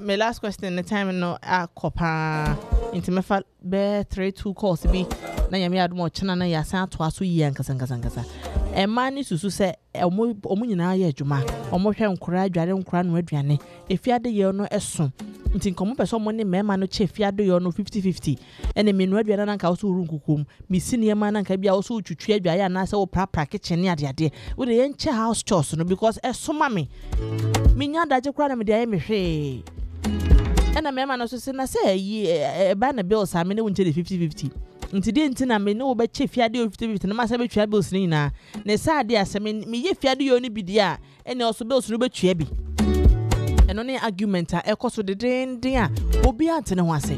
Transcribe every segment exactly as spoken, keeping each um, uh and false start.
my last question the time no a kopa into me fa be three two calls bi na yami admo chana na ya san to aso yi ankasa ankasa ankasa e ma ni susu se omo omo nyina ya adwuma omo hwe nkora adware nkora no aduane efiade ye no eso nti nkomo pese omo ne mema no che efiade ye no fifty fifty ene menu aduane na nka so ru nkukum misini ye ma na nka bia so twutwe adwaye na se wo prapra kitchen ne ade ade wo de ye nche house chores no because eso ma me minya daje kura na me de aye me hwe ena mema no so se na se yi e ba na bills a me ne wonche de fifty fifty nti de nti na me ne wo be che fiade fifty fifty na ma se be twia bills ni na na sa de ase me me ye fiade yo ni bidi a ene oso bills no be twia bi eno ne argument a ekoso de den den a obi ante ne ho ase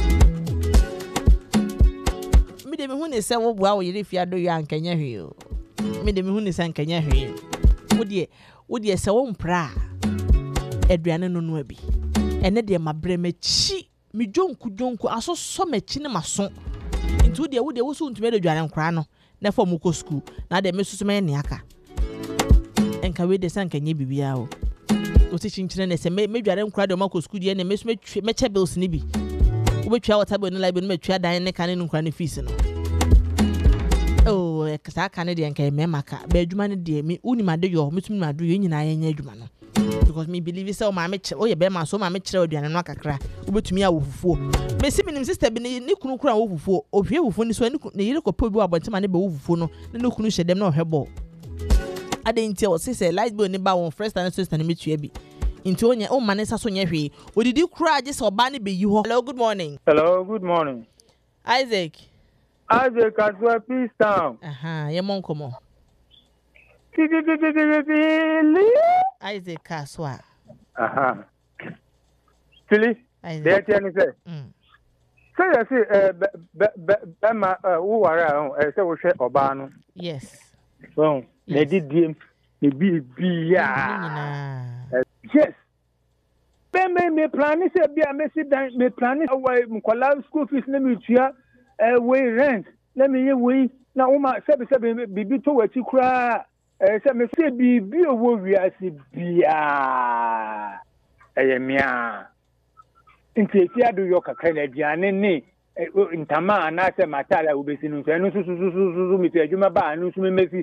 me de me hu ne se wo bua wo ye fiade yo ankanya hwe o me de me hu ne se ankanya hwe wo de wo de se wo mpra eduane no no abi ene de mabre machi me jonku jonku aso so machi ne maso nti wo de wo de wo so ntube de dwane nkra no na fa mu ko school na de mesusu me ne aka enka we de san kanye bibia o o ti chinchire ne se me dwane nkra de ma ko school de ne mesu me che bills ni bi wo betwa water bill ne library no metwa dan ne kan ne nkra ne fees no oh e ka ka ne de enka me maka ba adwuma ne de me unima de yo metumi ma do yo nyina ye nya adwuma no because me believe say o ma me o ye be ma so ma me kire aduane no akakra obetumi a wofufuo me si minim sister bi ne kunu kura wofufuo ohwe wofufuo ni so ne yire kopo bi abontima ne be wofufuo no ne kunu hyedem na ohwebo ade nti o say light bill ne ba won first and sister ne metua bi nti onye o ma ne sa so nye hwe odidi kura age se oba ne be yi ho. Hello, good morning. Hello, good morning. Isaac. Isaac Aswa Peace Town. Aha, ye mon komo. Isaac Kaswa. Aha. Philly. There you say. Mm. So you see, eh, be be be ma who are eh say we share Obano. Yes. So they did them. They be be ya. Yes. Be me me plan is be a me sit down me plan is away mkola school fees na me tua eh we rent. Let me we na uma say say bibi to wati kura. Eh say me say bibi owo wiase bia eh mia nti ti adu yo kakra na aduane ne ntama na say matala obesi no so enu so so so mi ti adwuma ba anu so me mesi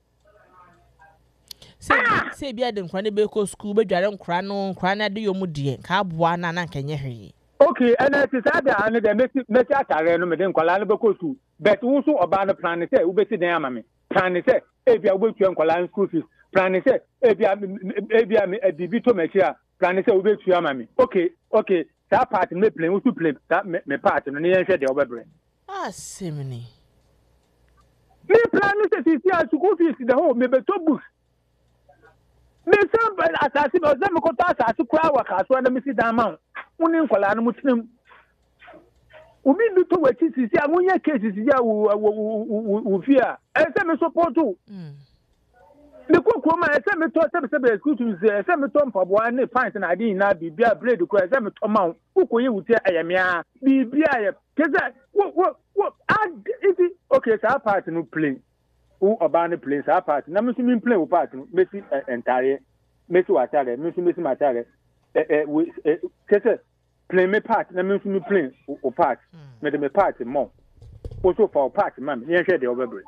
say say bia de nkwa ne be ko school be dware nkra no nkra na de yo mu de ka aboa na na nkenye hwe. Okay, and it is other and the message message atare no me de nkwala no be ko school but wo so oba no plan say obesi den ama me plan say e bia wo betua nkwala school fees plan say e bia e bia me bibi to me chia plan say wo betua ama me. Okay, okay, that part me plan wo to plan that me part no ne yen hwe de obebre. Ah, semini. Me plan say si a school fees the whole me be to books. Me sample asasi me ozem ko ta asasi kwa wa kaso na me si dan ma. Woni nkwala no mutinem. Obi bi to wachi sisi a wonye case sisi a wo fia. E se me support o. Mm. Me kokko ma e se me to se se be school to se se me to mpaboa ne pint na ade na bibia bread ko e se me to ma wo ye wuti ayamia bibia ye. Keza wo wo wo iti okay sa part no play. Who oba ne play sa part na me so me play wo part no me si entire me si watare me si me si matare eh eh we kese play me part na me so me play o part me de me part mo o so for part man yen hwe de obebre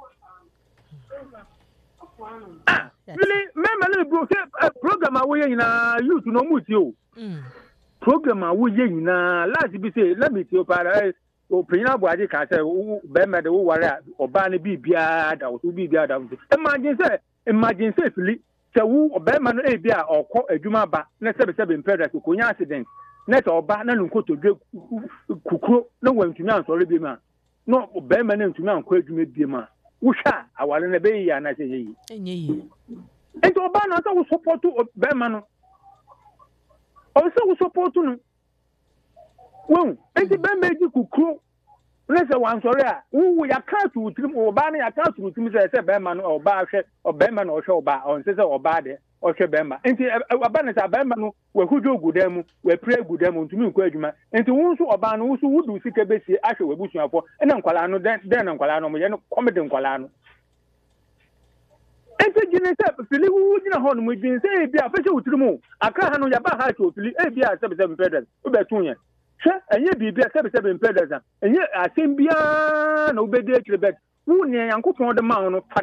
ah really me me bro program a wo ye nyina youth no muti o program a wo ye nyina last bi say let me tell para o pina boade ka say be me de wo ware oba ne bibia da wo bibia da imagine say imagine say fili say wo oba ma no e bia okọ adwuma ba na sebe sebe impedra ko nya accident na to oba na nkoto dwe kukuro na wantumi ansore bi ma no oba ma na ntumi ankọ adwuma bi ma wo hwa awale na be yi na say yi enye yi ento oba na say wo support oba ma no o say wo support no won enti be meji kukuro lese wan sori a wu ya ka tu trim oba na ya ka tu trim se se be ma no oba hwe oba ma na o hwe oba on se se oba de o hwe be ma enti oba na se be ma no we hudwo gudam we pray gudam ntumi nko adwuma enti wu so oba no wu so wudu sika besi ahwe we busuafo ena nkwala no den den nkwala no mo ye no komede nkwala no ese gine se fili wu gina ho no mu gin se bi a fa se wutiri mu aka ha no ya ba ha to fili e bi a se be se impedance wo be tun ye se enye bi bi a se be se impedance enye asem bia na wo be de akire bet wu ne yankopon de ma no